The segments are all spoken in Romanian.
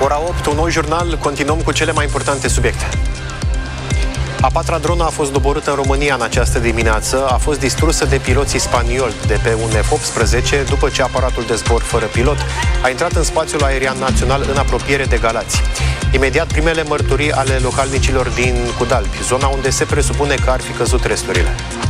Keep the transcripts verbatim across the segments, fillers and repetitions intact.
Ora opt, un nou jurnal, continuăm cu cele mai importante subiecte. A patra dronă a fost doborâtă în România în această dimineață, a fost distrusă de piloții spanioli de pe un F optsprezece după ce aparatul de zbor fără pilot a intrat în spațiul aerian național în apropiere de Galați. Imediat primele mărturii ale localnicilor din Cudalbi, zona unde se presupune că ar fi căzut resturile.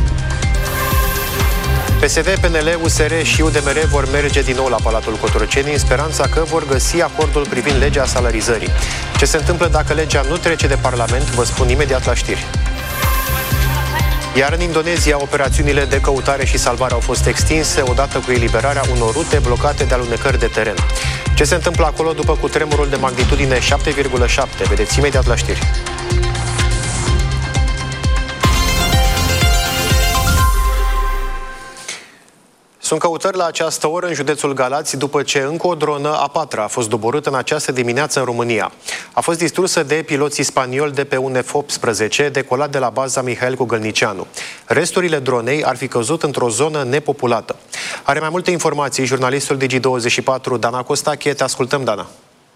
P S D, P N L, U S R și U D M R vor merge din nou la Palatul Cotroceni în speranța că vor găsi acordul privind legea salarizării. Ce se întâmplă dacă legea nu trece de Parlament, vă spun imediat la știri. Iar în Indonezia, operațiunile de căutare și salvare au fost extinse odată cu eliberarea unor rute blocate de alunecări de teren. Ce se întâmplă acolo după cutremurul de magnitudine șapte virgulă șapte? Vedeți imediat la știri. Sunt căutări la această oră în județul Galați după ce încă o dronă, a patra, a fost doborâtă în această dimineață în România. A fost distrusă de piloții spanioli de pe un F optsprezece decolat de la baza Mihail Cogălnicianu. Resturile dronei ar fi căzut într-o zonă nepopulată. Are mai multe informații jurnalistul Digi douăzeci și patru, Dana Costache. Te ascultăm, Dana.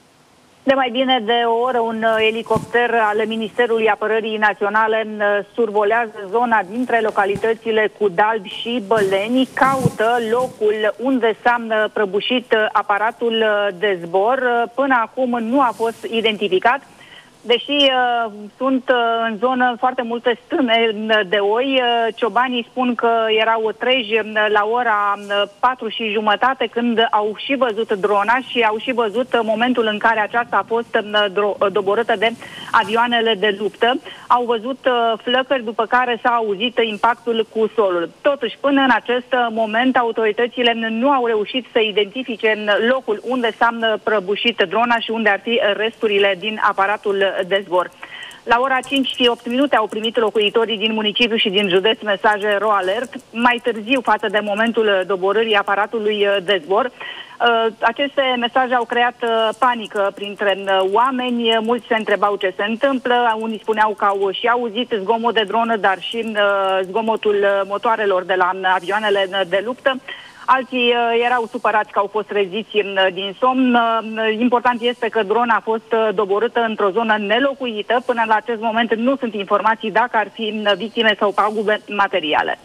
De mai bine de o oră, un elicopter al Ministerului Apărării Naționale survolează zona dintre localitățile Cudalbi și Băleni, caută locul unde s-a prăbușit aparatul de zbor. Până acum nu a fost identificat. Deși uh, sunt uh, în zonă foarte multe stâne de oi, uh, ciobanii spun că erau treji la ora patru și jumătate când au și văzut drona și au și văzut uh, momentul în care aceasta a fost uh, doborâtă de avioanele de luptă. Au văzut uh, flăcări, după care s-a auzit impactul cu solul. Totuși, până în acest moment, autoritățile nu au reușit să identifice locul unde s-a prăbușit drona și unde ar fi resturile din aparatul de zbor. La ora cinci și opt minute au primit locuitorii din municipiu și din județ mesaje ro alert, mai târziu față de momentul doborârii aparatului de zbor. Aceste mesaje au creat panică printre oameni, mulți se întrebau ce se întâmplă, unii spuneau că au și auzit zgomot de dronă, dar și zgomotul motoarelor de la avioanele de luptă. Alții uh, erau supărați că au fost treziți uh, din somn. Uh, important este că drona a fost uh, doborâtă într-o zonă nelocuită. Până la acest moment nu sunt informații dacă ar fi uh, victime sau pagube materiale.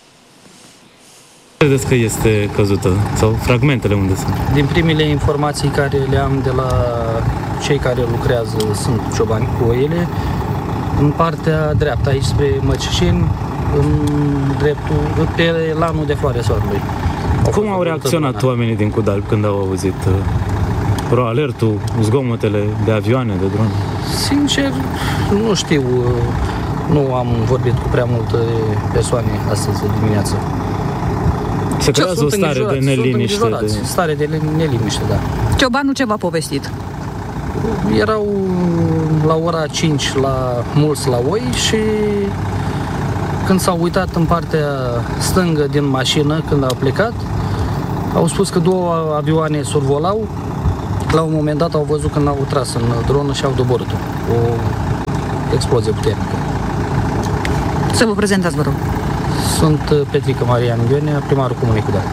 Credeți că este căzută? Sau fragmentele unde sunt? Din primele informații care le am de la cei care lucrează, sunt ciobani cu oile, în partea dreaptă, aici spre Măcișeni, în dreptul, pe lanul de floare soarelui. Cum au reacționat oamenii din Cudalbi când au auzit uh, ro alertul, zgomotele de avioane, de drone? Sincer, nu știu, nu am vorbit cu prea multe persoane astăzi dimineață. Se creează o stare de neliniște. De... Stare de neliniște, da. Ciobanul ce v-a povestit? Erau la ora cinci la mulți la oi și când s-au uitat în partea stângă din mașină, când au plecat, au spus că două avioane survolau. La un moment dat au văzut când au tras în dronă și au doborât-o. O explozie puternică. Să vă prezentați, vă rog. Sunt Petrică Marian Ionea, primarul Comunei Cudalbi.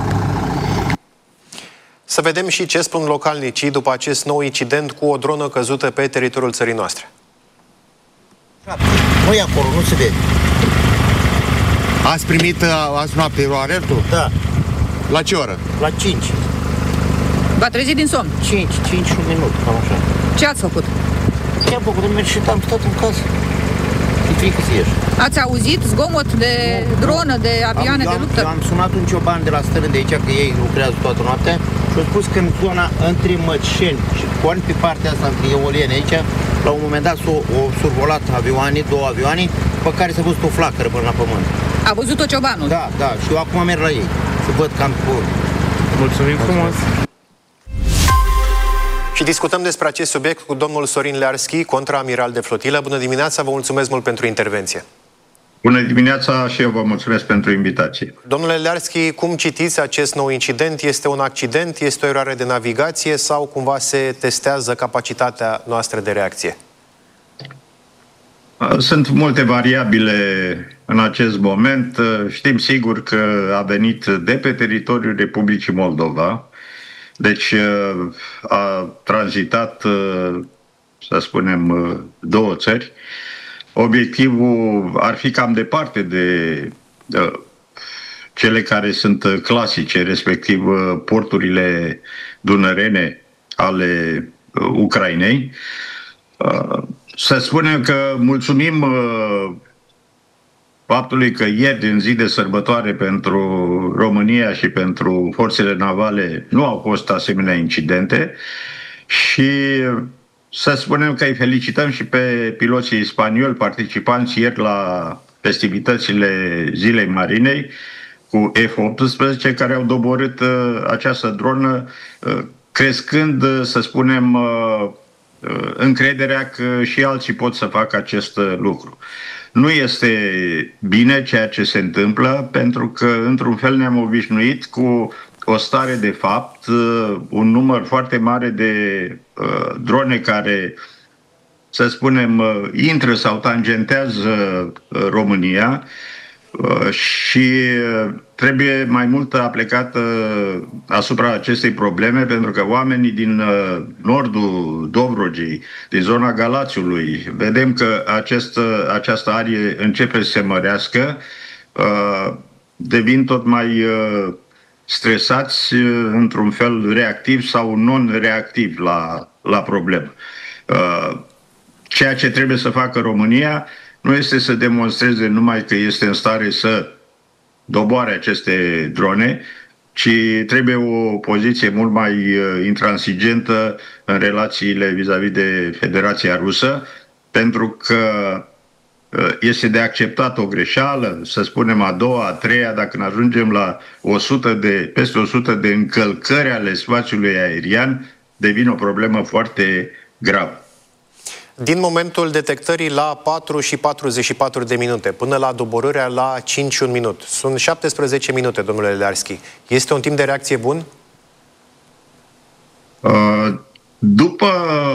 Să vedem și ce spun localnicii după acest nou incident cu o dronă căzută pe teritoriul țării noastre. Nu e acolo, nu se vede. Ați primit azi noapte ro alertul? Da. La ce oră? La cinci. V-a trezit din somn? cinci, cinci și un minut, cam așa. Ce ați făcut? Ce am făcut? Am mers și am stat în casă. Și frică să ieși. Ați auzit zgomot de dronă, de avioane, am, de luptă? Eu am sunat un cioban de la stână de aici, că ei lucrează toată noaptea, și au spus că în zona între Măcișeni și Coani, pe partea asta, între Eoliene aici, la un moment dat s-au survolat avioane, două avioane, pe care s-a văzut o flacără până la pământ. A văzut-o ciobanul? Da, da, și eu acum merg la ei, să văd cam cu... Mulțumim frumos! Și discutăm despre acest subiect cu domnul Sorin Learski, contraamiral de flotilă. Bună dimineața, vă mulțumesc mult pentru intervenție. Bună dimineața și eu vă mulțumesc pentru invitație. Domnule Learski, cum citiți acest nou incident? Este un accident? Este o eroare de navigație? Sau cumva se testează capacitatea noastră de reacție? Sunt multe variabile în acest moment. Știm sigur că a venit de pe teritoriul Republicii Moldova. Deci a tranzitat, să spunem, două țări. Obiectivul ar fi cam departe de cele care sunt clasice, respectiv porturile dunărene ale Ucrainei. Să spunem că mulțumim faptului că ieri, în zi de sărbătoare pentru România și pentru forțele navale, nu au fost asemenea incidente și să spunem că îi felicităm și pe piloții spanioli participanți ieri la festivitățile Zilei Marinei cu F optsprezece, care au doborât această dronă, crescând, să spunem, încrederea că și alții pot să facă acest lucru. Nu este bine ceea ce se întâmplă, pentru că, într-un fel, ne-am obișnuit cu o stare de fapt, un număr foarte mare de uh, drone care, să spunem, uh, intră sau tangentează uh, România uh, și uh, trebuie mai mult aplicată asupra acestei probleme, pentru că oamenii din uh, nordul Dobrogei, din zona Galațiului, vedem că acest, uh, această arie începe să se mărească, uh, devin tot mai uh, stresați, uh, într-un fel reactiv sau non-reactiv la, la problemă. Uh, ceea ce trebuie să facă România nu este să demonstreze numai că este în stare să doboare aceste drone, ci trebuie o poziție mult mai uh, intransigentă în relațiile vis-a-vis de Federația Rusă, pentru că uh, este de acceptat o greșeală, să spunem a doua, a treia, dacă ne ajungem la o sută de, peste o sută de încălcări ale spațiului aerian, devine o problemă foarte gravă. Din momentul detectării la patru și patruzeci și patru de minute până la doborârea la cinci și un minut. Sunt șaptesprezece minute, domnule Learski. Este un timp de reacție bun? După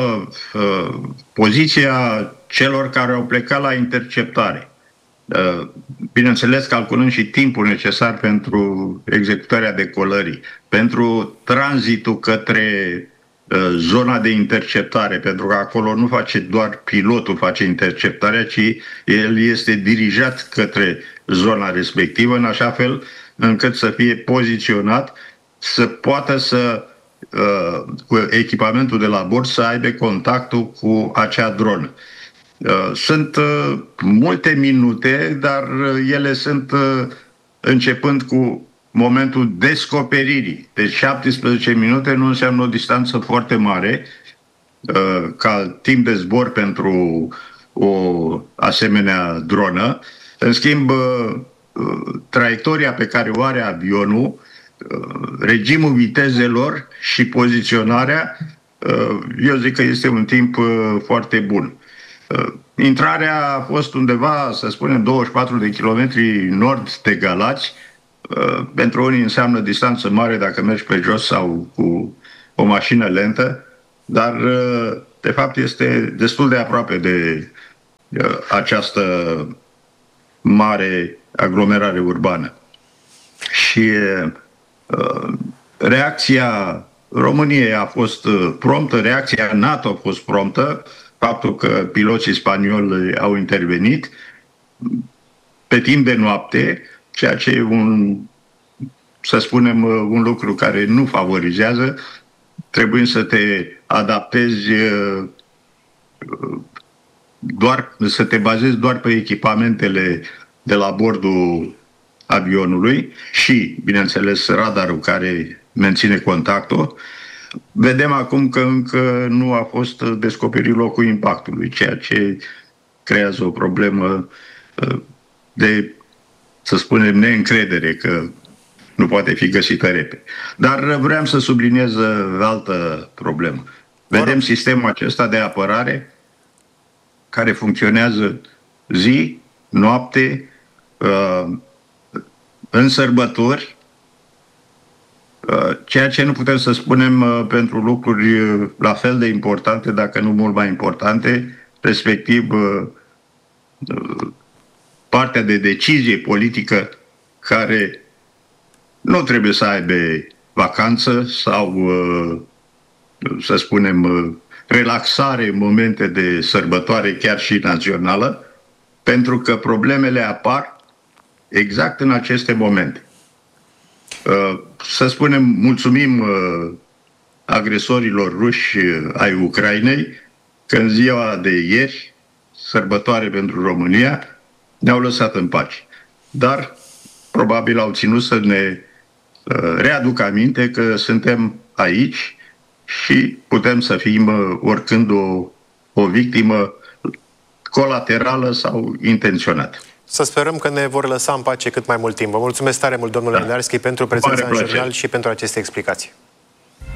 poziția celor care au plecat la interceptare, bineînțeles calculând și timpul necesar pentru executarea decolării, pentru tranzitul către zona de interceptare, pentru că acolo nu face doar pilotul face interceptarea, ci el este dirijat către zona respectivă, în așa fel încât să fie poziționat, să poată să, cu echipamentul de la bord, să aibă contactul cu acea dronă. Sunt multe minute, dar ele sunt începând cu momentul descoperirii. Deci șaptesprezece minute nu înseamnă o distanță foarte mare ca timp de zbor pentru o asemenea dronă. În schimb, traiectoria pe care o are avionul, regimul vitezelor și poziționarea, eu zic că este un timp foarte bun. Intrarea a fost undeva, să spunem, douăzeci și patru de kilometri nord de Galați. Pentru unii înseamnă distanță mare dacă mergi pe jos sau cu o mașină lentă, dar de fapt este destul de aproape de această mare aglomerare urbană. Și reacția României a fost promptă, reacția NATO a fost promptă, faptul că piloții spanioli au intervenit pe timp de noapte, ceea ce e un, să spunem, un lucru care nu favorizează, trebuie să te adaptezi doar, să te bazezi doar pe echipamentele de la bordul avionului și, bineînțeles, radarul care menține contactul. Vedem acum că încă nu a fost descoperit locul impactului, ceea ce creează o problemă de, să spunem, neîncredere că nu poate fi găsită repede. Dar vreau să subliniez altă problemă. Vedem sistemul acesta de apărare care funcționează zi, noapte, în sărbători, ceea ce nu putem să spunem pentru lucruri la fel de importante, dacă nu mult mai importante, respectiv partea de decizie politică care nu trebuie să aibă vacanță sau, să spunem, relaxare în momente de sărbătoare, chiar și națională, pentru că problemele apar exact în aceste momente. Să spunem, mulțumim agresorilor ruși ai Ucrainei că în ziua de ieri, sărbătoare pentru România, ne-au lăsat în pace. Dar probabil au ținut să ne readucă aminte că suntem aici și putem să fim oricând o, o victimă colaterală sau intenționată. Să sperăm că ne vor lăsa în pace cât mai mult timp. Vă mulțumesc tare mult, domnule Liniarski, da. pentru prezența în jurnal și pentru aceste explicații.